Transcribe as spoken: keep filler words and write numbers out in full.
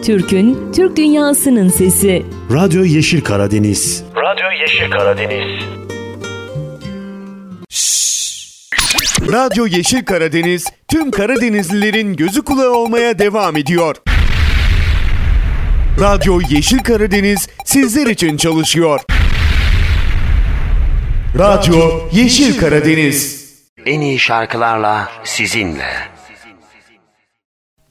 Türk'ün, Türk dünyasının sesi. Radyo Yeşil Karadeniz. Radyo Yeşil Karadeniz. Radyo Yeşil Karadeniz, tüm Karadenizlilerin gözü kulağı olmaya devam ediyor. Radyo Yeşil Karadeniz sizler için çalışıyor. Radyo Yeşil Karadeniz. En iyi şarkılarla sizinle.